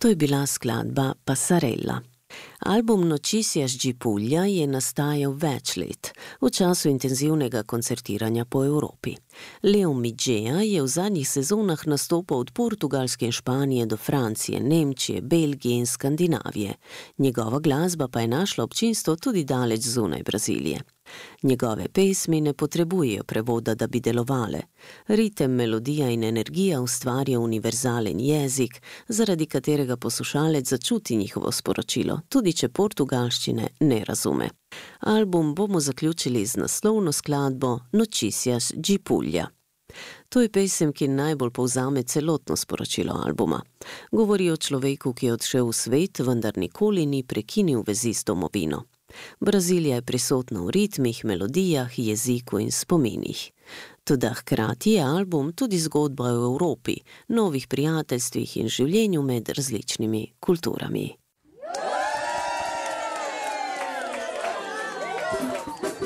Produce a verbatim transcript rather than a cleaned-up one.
To je bila skladba Passarella. Album Noticias di Puglia je nastajal več let, v času intenzivnega koncertiranja po Evropi. Leo Midgea je v zadnjih sezonah nastopal od Portugalske in Španije do Francije, Nemčije, Belgije in Skandinavije. Njegova glasba pa je našla občinstvo tudi daleč zunaj Brazilije. Njegove pesmi ne potrebujejo prevoda, da bi delovale. Ritem, melodija in energija ustvarja univerzalen jezik, zaradi katerega poslušalec začuti njihovo sporočilo, tudi če portugalščine ne razume. Album bomo zaključili z naslovno skladbo Noticias di Puglia. To je pesem, ki najbolj povzame celotno sporočilo albuma. Govori o človeku, ki je odšel v svet, vendar nikoli ni prekinil vezi s domovino. Brazilija je prisotna v ritmih, melodijah, jeziku in spominih. Toda hkrati je album tudi zgodba o Evropi, novih prijateljstvih in življenju med različnimi kulturami.